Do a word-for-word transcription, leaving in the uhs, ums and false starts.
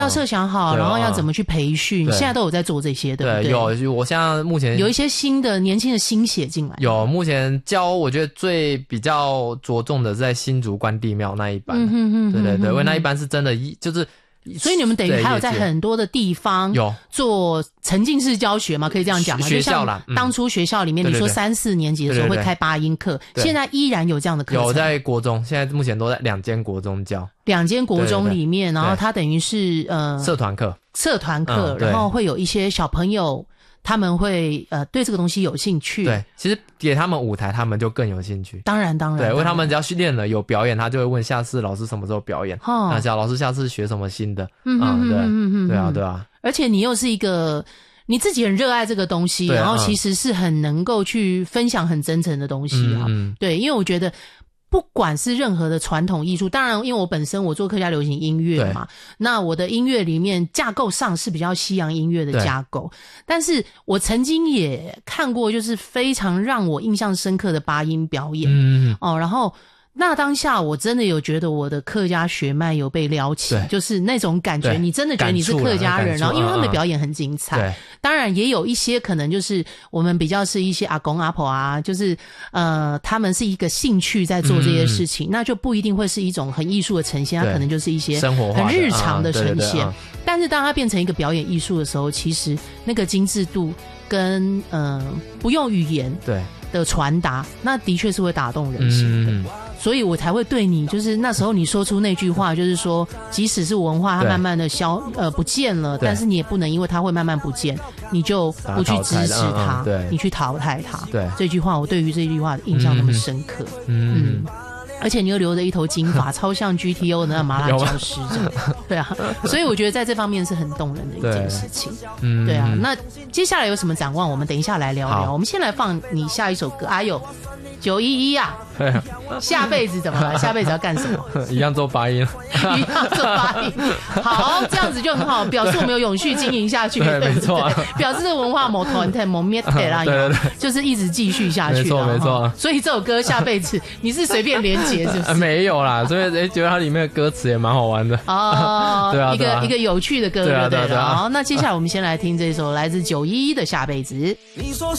要设想好，然后要怎么去培训，现在都有在做这些，对不对？ 对，有，我现在目前有一些新的年轻的新血进来。 有，目前教我觉得最比较着重的是在新竹关帝庙那一班，嗯哼哼哼，对对对，因为那一班是真的，就是。 所以你们等于还有在很多的地方有做沉浸式教学嘛？可以这样讲吗？ 学校啦， 就像当初学校里面你说三四年级的时候会开八音课，现在依然有这样的课程。 有在国中，现在目前都在两间国中教。 两间国中里面，然后它等于是呃社团课， 社团课，然后会有一些小朋友。他们会呃对这个东西有兴趣， 对，其实给他们舞台，他们就更有兴趣。 当然，当然， 对，因为他们只要训练了有表演，他就会问下次老师什么时候表演，哦、那小老师下次学什么新的，嗯嗯对，嗯对啊对啊。 而且你又是一个你自己很热爱这个东西，然后其实是很能够去分享很真诚的东西啊，嗯、对，因为我觉得。不管是任何的传统艺术，当然因为我本身我做客家流行音乐嘛，那我的音乐里面架构上是比较西洋音乐的架构，但是我曾经也看过就是非常让我印象深刻的八音表演，嗯哦，然后那当下我真的有觉得我的客家血脉有被撩起，就是那种感觉，你真的觉得你是客家人，然后因为他们的表演很精彩，当然也有一些可能就是我们比较是一些阿公阿婆啊，就是呃他们是一个兴趣在做这些事情，嗯、那就不一定会是一种很艺术的呈现，它可能就是一些很日常的呈现。 对对对嗯、 但是当它变成一个表演艺术的时候，其实那个精致度跟呃不用语言对的传达，那的确是会打动人心的。嗯所以我才会对你，就是那时候你说出那句话，就是说，即使是文化它慢慢的消呃不见了，但是你也不能因为它会慢慢不见，你就不去支持它，嗯嗯你去淘汰它。对，这句话我对于这句话的印象那么深刻。嗯。嗯而且你又留着一头金发，超像 G T O 的那个麻辣教师这样，对啊，所以我觉得在这方面是很动人的一件事情。嗯，对啊。那接下来有什么展望？我们等一下来聊聊。我们先来放你下一首歌。哎呦，九一一啊，下辈子怎么了？下辈子要干什么？ 一样做八音， 一样做八音。好，这样子就很好，表示我们有永续经营下去， 对，没错、啊。 表示这个文化某团体某灭退啦，对对对，就是一直继续下去。 没错没错。 所以这首歌下辈子你是随便连结。是不是没有啦，所以诶觉得它里面的歌词也蛮好玩的哦，对啊，一个、啊、一个有趣的歌， 对啊对啊对啊。好，那接下来我们先来听这首来自九一一的《下辈子》。你说